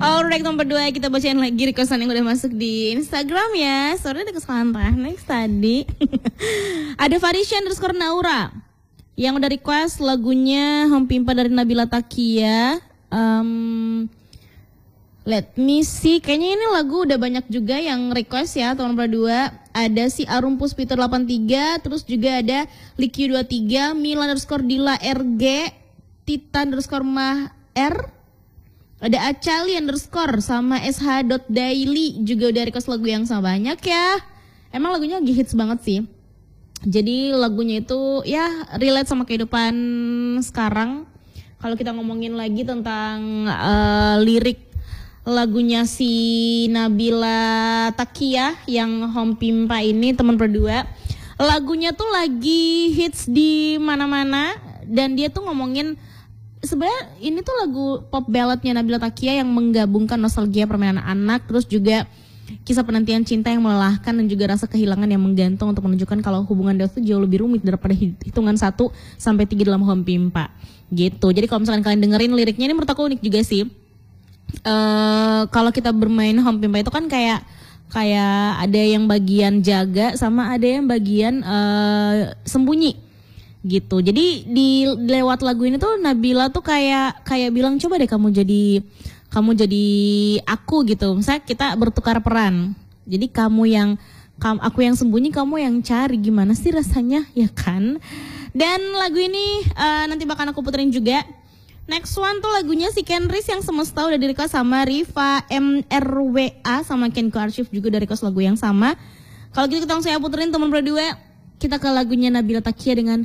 Alright, nomor 2 kita bacain lagi requestan yang udah masuk di Instagram ya. Sorry ada kesalahan teknik tadi. Ada Farisha_Naura yang udah request lagunya Home Pimpa dari Nabila Takia. Let me see, kayaknya ini lagu udah banyak juga yang request ya. Nomor 2 ada si Arum Puspito 83, terus juga ada Likyu 23, Mila_Dila RG, Titan_Mah R. Ada Acali _ sama sh.daily juga udah request lagu yang sama banyak ya. Emang lagunya lagi hits banget sih. Jadi lagunya itu ya relate sama kehidupan sekarang. Kalau kita ngomongin lagi tentang lirik lagunya si Nabila Takia yang Home Pimpa ini teman berdua. Lagunya tuh lagi hits di mana-mana dan dia tuh ngomongin sebenarnya ini tuh lagu pop balladnya Nabila Takia yang menggabungkan nostalgia permainan anak, terus juga kisah penantian cinta yang melelahkan dan juga rasa kehilangan yang menggantung untuk menunjukkan kalau hubungan itu jauh lebih rumit daripada hitungan 1 sampai 3 dalam Home Pimpa gitu. Jadi kalau misalkan kalian dengerin liriknya ini menurut aku unik juga sih. Kalau kita bermain Home Pimpa itu kan kayak ada yang bagian jaga sama ada yang bagian sembunyi gitu. Jadi di lewat lagu ini tuh Nabila tuh kayak bilang coba deh kamu jadi aku gitu. Misalnya kita bertukar peran. Jadi aku yang sembunyi, kamu yang cari, gimana sih rasanya ya kan? Dan lagu ini nanti bakal aku puterin juga. Next one tuh lagunya si Kenris yang semesta udah di-request sama Riva MRWA sama Kenko Archive juga dari request lagu yang sama. Kalau gitu kita langsung saya puterin teman berdua. Kita ke lagunya Nabila Takia dengan